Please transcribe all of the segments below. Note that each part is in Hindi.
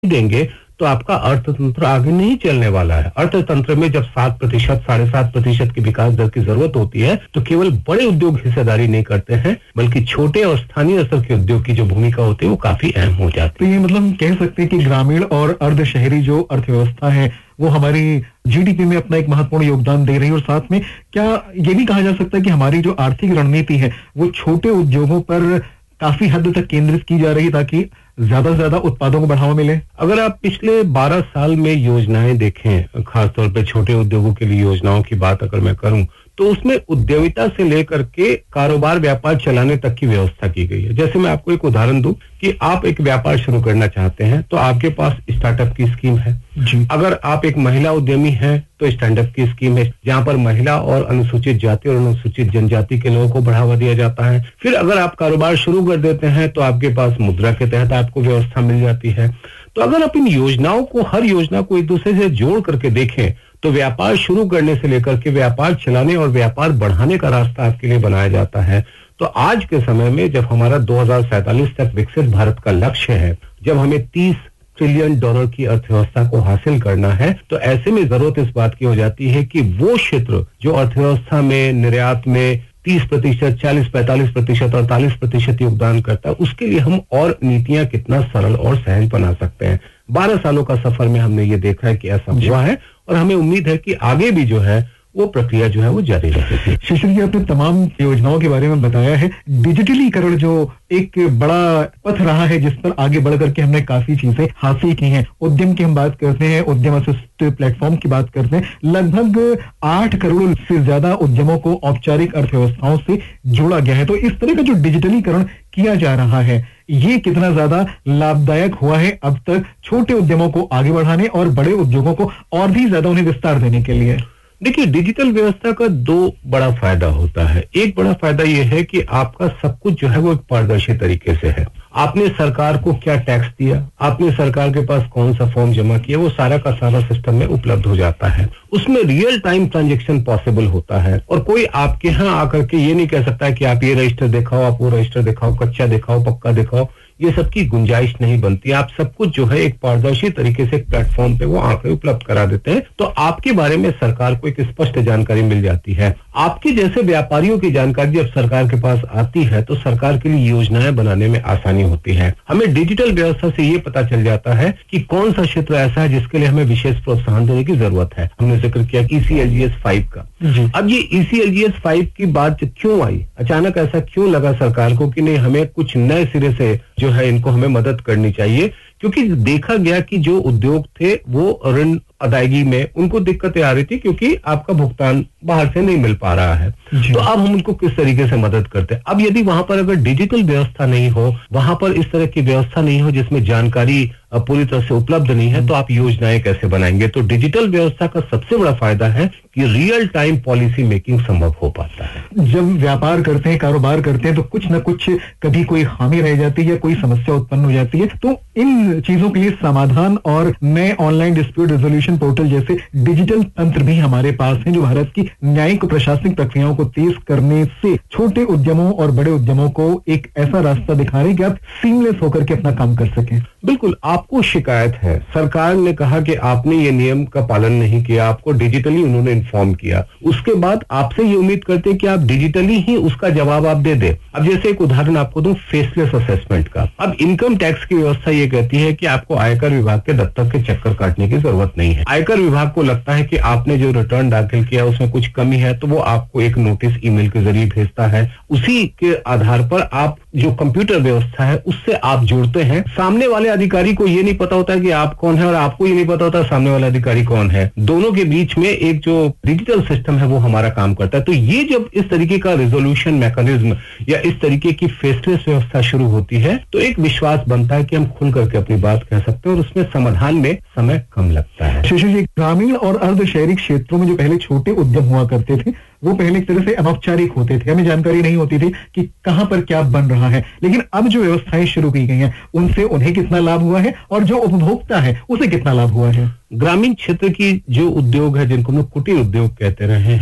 देंगे तो आपका अर्थतंत्र आगे नहीं चलने वाला है। अर्थतंत्र में जब 7%, 7.5% की विकास दर की जरूरत होती है तो केवल बड़े उद्योग हिस्सेदारी नहीं करते हैं, बल्कि छोटे और स्थानीय स्तर के उद्योग की जो भूमिका होती है वो काफी अहम हो जाती है। तो ये मतलब हम कह सकते हैं कि ग्रामीण और अर्ध शहरी जो अर्थव्यवस्था है वो हमारी जीडीपी में अपना एक महत्वपूर्ण योगदान दे रही है, और साथ में क्या ये भी कहा जा सकता है कि हमारी जो आर्थिक रणनीति है वो छोटे उद्योगों पर काफी हद तक केंद्रित की जा रही है ताकि ज्यादा से ज्यादा उत्पादों को बढ़ावा मिले? अगर आप पिछले 12 साल में योजनाएं देखें, खासतौर पे छोटे उद्योगों के लिए योजनाओं की बात अगर मैं करूं, तो उसमें उद्यमिता से लेकर के कारोबार व्यापार चलाने तक की व्यवस्था की गई है। जैसे मैं आपको एक उदाहरण दूं कि आप एक व्यापार शुरू करना चाहते हैं तो आपके पास स्टार्टअप की स्कीम है जी। अगर आप एक महिला उद्यमी हैं तो स्टैंडअप की स्कीम है, जहां पर महिला और अनुसूचित जाति और अनुसूचित जनजाति के लोगों को बढ़ावा दिया जाता है। फिर अगर आप कारोबार शुरू कर देते हैं तो आपके पास मुद्रा के तहत आपको व्यवस्था मिल जाती है। तो अगर आप इन योजनाओं को, हर योजना को एक दूसरे से जोड़ करके देखें तो व्यापार शुरू करने से लेकर के व्यापार चलाने और व्यापार बढ़ाने का रास्ता आपके लिए बनाया जाता है। तो आज के समय में जब हमारा 2047 तक विकसित भारत का लक्ष्य है, जब हमें 30 ट्रिलियन डॉलर की अर्थव्यवस्था को हासिल करना है, तो ऐसे में जरूरत इस बात की हो जाती है कि वो क्षेत्र जो अर्थव्यवस्था में, निर्यात में 30%, 40, 45%, 48% योगदान करता है, उसके लिए हम और नीतियां कितना सरल और सहज बना सकते हैं। 12 सालों का सफर में हमने ये देखा है कि ऐसा हुआ है, और हमें उम्मीद है कि आगे भी जो है वो प्रक्रिया जो है वो जारी रहेगी। शिशिर जी, आपने तमाम योजनाओं के बारे में बताया है। डिजिटलीकरण जो एक बड़ा पथ रहा है जिस पर आगे बढ़ करके हमने काफी चीजें हासिल की हैं। उद्यम की हम बात करते हैं, उद्यम असिस्ट प्लेटफॉर्म की बात करते हैं, लगभग 8 करोड़ से ज्यादा उद्यमों को औपचारिक अर्थव्यवस्थाओं से जोड़ा गया है। तो इस तरह का जो डिजिटलीकरण किया जा रहा है, ये कितना ज्यादा लाभदायक हुआ है अब तक छोटे उद्यमों को आगे बढ़ाने और बड़े उद्योगों को और भी ज्यादा उन्हें विस्तार देने के लिए? देखिए, डिजिटल व्यवस्था का 2 बड़ा फायदा होता है। एक बड़ा फायदा यह है कि आपका सब कुछ जो है वो एक पारदर्शी तरीके से है। आपने सरकार को क्या टैक्स दिया, आपने सरकार के पास कौन सा फॉर्म जमा किया, वो सारा का सारा सिस्टम में उपलब्ध हो जाता है। उसमें रियल टाइम ट्रांजैक्शन पॉसिबल होता है, और कोई आपके यहाँ आकर के ये नहीं कह सकता है कि आप ये रजिस्टर दिखाओ, आप वो रजिस्टर दिखाओ, कच्चा दिखाओ, पक्का दिखाओ। ये सबकी गुंजाइश नहीं बनती। आप सब कुछ जो है एक पारदर्शी तरीके से प्लेटफॉर्म पे वो आंकड़े उपलब्ध करा देते हैं, तो आपके बारे में सरकार को एक स्पष्ट जानकारी मिल जाती है। आपके जैसे व्यापारियों की जानकारी जब सरकार के पास आती है तो सरकार के लिए योजनाएं बनाने में आसानी होती है। हमें डिजिटल व्यवस्था से ये पता चल जाता है कि कौन सा क्षेत्र ऐसा है जिसके लिए हमें विशेष प्रोत्साहन देने की जरूरत है। हमने जिक्र किया ECLGS 5 का। अब ये ECLGS 5 की बात क्यों आई, अचानक ऐसा क्यों लगा सरकार को कि नहीं, हमें कुछ नए सिरे से जो है इनको हमें मदद करनी चाहिए? क्योंकि देखा गया कि जो उद्योग थे वो ऋण अदायगी में उनको दिक्कतें आ रही थी, क्योंकि आपका भुगतान बाहर से नहीं मिल पा रहा है। तो अब हम उनको किस तरीके से मदद करते हैं? अब यदि वहां पर अगर डिजिटल व्यवस्था नहीं हो, वहां पर इस तरह की व्यवस्था नहीं हो जिसमें जानकारी पूरी तरह से उपलब्ध नहीं है, तो आप योजनाएं कैसे बनाएंगे? तो डिजिटल व्यवस्था का सबसे बड़ा फायदा है कि रियल टाइम पॉलिसी मेकिंग संभव हो पाता है। जब व्यापार करते हैं, कारोबार करते हैं, तो कुछ न कुछ कभी कोई खामी रह जाती है, कोई समस्या उत्पन्न हो जाती है। तो इन चीजों के लिए समाधान और नए ऑनलाइन डिस्प्यूट रेजोल्यूशन पोर्टल जैसे डिजिटल तंत्र भी हमारे पास है, जो भारत की न्यायिक प्रशासनिक प्रक्रियाओं को तेज करने से छोटे उद्यमों और बड़े उद्यमों को एक ऐसा रास्ता दिखा रहे हैं कि आप सीमलेस होकर के अपना काम कर सकें। बिल्कुल, आपको शिकायत है, सरकार ने कहा कि आपने ये नियम का पालन नहीं किया, आपको डिजिटली उन्होंने इन्फॉर्म किया, उसके बाद आपसे ये उम्मीद करते हैं कि आप डिजिटली ही उसका जवाब आप दे दें। अब जैसे एक उदाहरण आपको दूं फेसलेस असेसमेंट का। अब इनकम टैक्स की व्यवस्था ये कहती है कि आपको आयकर विभाग के दफ्तर के चक्कर काटने की जरूरत नहीं है। आयकर विभाग को लगता है कि आपने जो रिटर्न दाखिल किया उसमें कुछ कमी है, तो वो आपको एक नोटिस ईमेल के जरिए भेजता है। उसी के आधार पर आप जो कंप्यूटर व्यवस्था है उससे आप जुड़ते हैं। सामने वाले अधिकारी को ये नहीं पता होता है कि आप कौन है, और आपको ये नहीं पता होता सामने वाला अधिकारी कौन है। दोनों के बीच में एक जो डिजिटल सिस्टम है वो हमारा काम करता है। तो ये जब इस तरीके का रेजोल्यूशन मैकेनिज्म या इस तरीके की फेसलेस व्यवस्था शुरू होती है, तो एक विश्वास बनता है कि हम खुल करके अपनी बात कह सकते हैं और उसमें समाधान में समय कम लगता है। शिशिर जी, ग्रामीण और अर्ध शहरी क्षेत्रों में जो पहले छोटे उद्यम हुआ करते थे वो पहले एक तरह से अनौपचारिक होते थे, हमें जानकारी नहीं होती थी कि कहां पर क्या बन रहा है। लेकिन अब जो व्यवस्थाएं शुरू की गई हैं उनसे उन्हें कितना लाभ हुआ है और जो उपभोक्ता है उसे कितना लाभ हुआ है? ग्रामीण क्षेत्र की जो उद्योग है, जिनको हम कुटीर उद्योग कहते रहे हैं,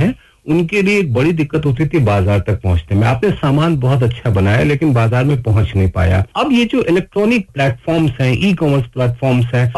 उनके लिए एक बड़ी दिक्कत होती थी बाजार तक पहुंचने में। आपने सामान बहुत अच्छा बनाया लेकिन बाजार में पहुंच नहीं पाया। अब ये जो इलेक्ट्रॉनिक प्लेटफॉर्म्स हैं, ई कॉमर्स प्लेटफॉर्म्स हैं,